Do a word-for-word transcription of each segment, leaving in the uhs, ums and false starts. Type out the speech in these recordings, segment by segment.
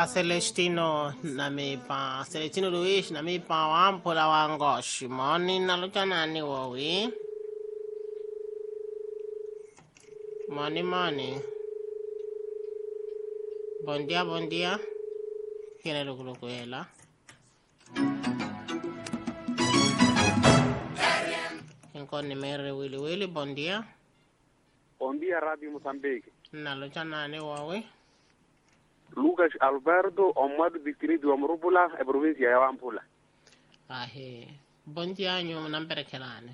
a Celestino na mipa Celestino Luis na mipa wampola wangoshi moni nalucha nani wowi moni moni bon dia bon dia kene lukulukuela inkoni mere wili wili bon dia bon dia Radio Mozambique nalucha nani wowi Lucas Alberto Omar Distrito wa Mrubula e provincia ya Wampula. Ahe. Bonti anyo namperekelane.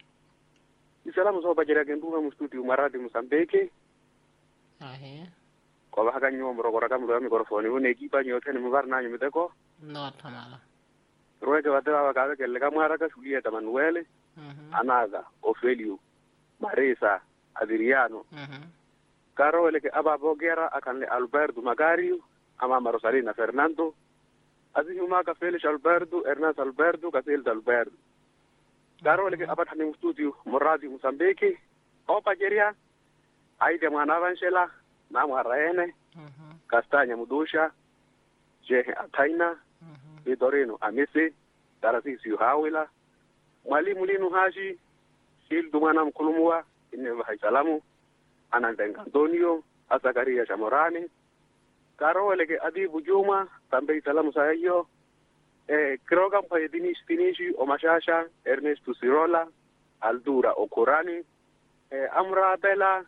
Isalamu so bajira kenduga mu studio maradi Mozambique. Ahe. Ko ba haga nyo mro koraka mro mikrofoni une kipa nyo tene mu barna nyo miteko. No tamala. Roe ke watela wa kaga kelle ka mwara ka sulia ta Manuel. Mhm. Anaga Ofelio Marisa Adriano. Mhm. Caro le que aba bogera akan le Alberto Magario ama Rosalina Fernando azi huma ka Felix Alberto Ernest Alberto Casel Alberto Caro le que aba tani studio Moradi Mozambique o pageria aide mwana vanshela na mwaraene Mhm. Castanya Mudusha Je Ataina Mhm. Vidorino Amese Darasisi Hawila Mwalimu Linu Haji Sil Dumana Mkulumwa inne wa salamu Anandenga Antonio, Azakaria Chamorani, Carole che Adibu Juma, tambe salamu sayo, eh, Krogan Payedinis Finishi, Omashasha, Ernesto Sirola, Aldura Okurani, eh, Amra Bella,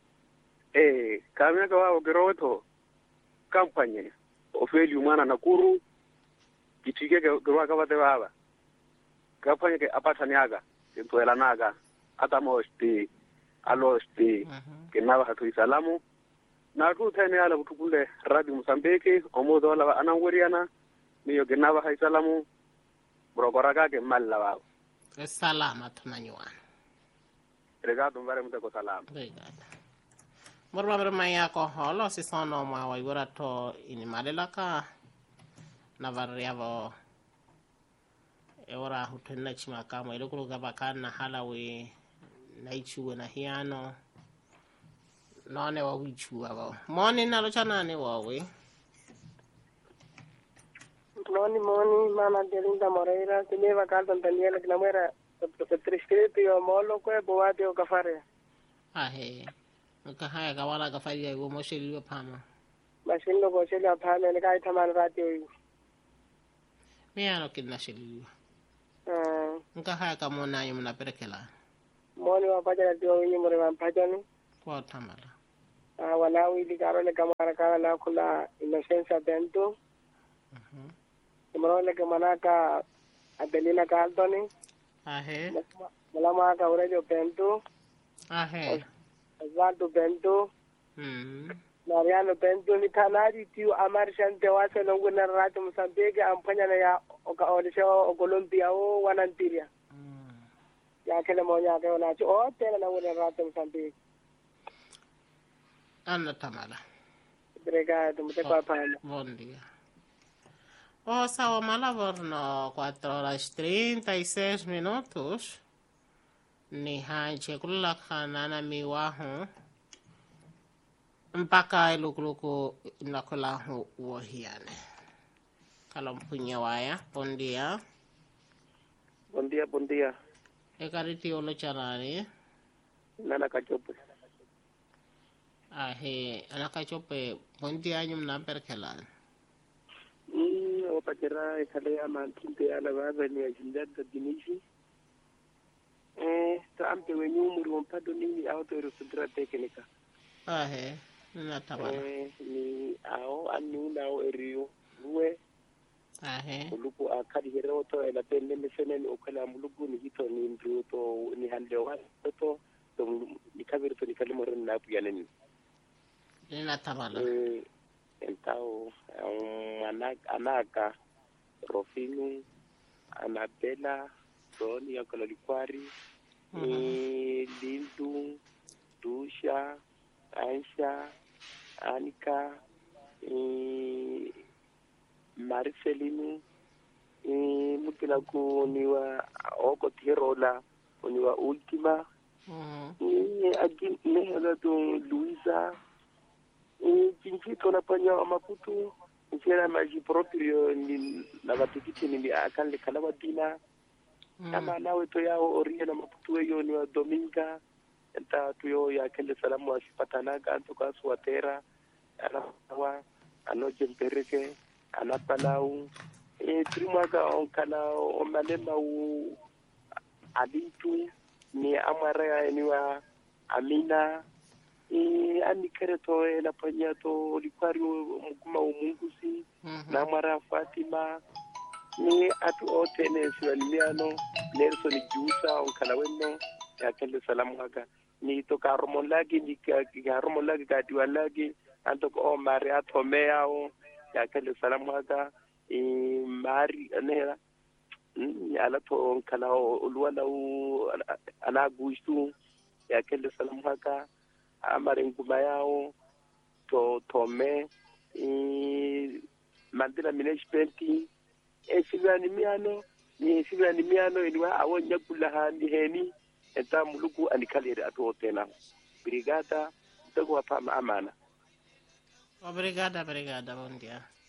eh, Kamega wa Geroto, Kampanye, Ofeli Umana Nakuru, Kichike Gwaka Wateva, Kampanye che Apataniaga, Intuela Naga, Atamosti, Alosti, kenaba hatu salamu na ku tane ala butukule Radio Mozambique omodo ala ananguriana niyo kenaba hay salamu brokoraga ke mallawa Salama tunanywana. regado mbare mutako salamu Obrigada. Morba brema yako holo si sono mwa waigura to inimalelaka na variavo eora hutenna chimaka mwa ilukulu gabakana halawe na ichuwe na hiano none wa wichuwa wa moni nalucha nani wawe Moni moni mama Delinda Moreira teneva caldo Daniela que la muera prescrito yo molo kwe boate o kafare ahe nka haya kawala kafari ya gomo sheliwe pama mashindo ko shela phame ne kai thaman radio yi miano kinna sheliwe ah nka haya kamona yo mna perekela moni wa paja dio yi more van pajani kwa tamala ah wala wi di karo le kamara kala na kula inocencia bento mhm moro le kamanaka Adelina Caldoni ahe malama ka Aurelio Bento ahe Osvaldo Bento mhm Mariano Bento ni kanari tiu amarishan de wase longo na radio Mozambique ampanya na ya oka olisho o Colombia o wanantiria ya kele monya ke ona cho o tele na wona radio Mozambique anna tamala obrigado muito kwa pana bom dia. O sawa malavorno cuatro horas treinta y seis minutos. Ni hanche kula kanana miwahu. Mpaka ilukuluku inakulahu uohiane. Kalompunya waya. Bon dia. bon dia bon dia Ekariti olo chanani. nana kachopo Ahe. Anakachope. Bon dia nyum namperkelan. mm o pajera ikale ama tinte ala baba ni ajindada dinishi eh ta ampe wenyu muri wompado nini auto resudra teknika Ahe. Nina tamala. eh ni ao anu nao erio ruwe Ahe. muluku akadi hero to ela pende mesenen okala muluku ni hito ni ndru to ni hande wa to to ni kabir to ni kalimo ren na puyanen Nina tamala. eh entao anak anaka Rofinu Anabela Roni Yakololikwari eh Lindu Dusha Aisha Anika eh Marcelino eh mutila ku niwa oko tirola niwa ultima eh agi mehela to Luisa eh jinjito na panya Maputo insieme magi proprio ni na batikiti ni akan le kala wadina kama nawe to yao oria na maputu yo ni wa dominga enta tuyo ya kele salamu asipatana kanto kwa suatera anawa anoje mpereke anapalau e trimaga on kana o malema u alintu ni amara ni wa amina e ani kereto e la panyato likwari mukuma umungusi na mara Fatima ni atu otene siwalimiano Nelson Jusa on kana wenno ya kele salamu aga ni to karomolagi ni karomolagi kadiwalagi anto ko mari atomeo ya kele salamu aga e mari anera ala to kana ulwala u ana gustu ya kele salamu aga amare nguma yao to tome e mandela minespenti e sibani miano ni sibani miano inwa awonya kula ni heni eta muluku anikalere ato tena brigada tego pa amana obrigada obrigada bom dia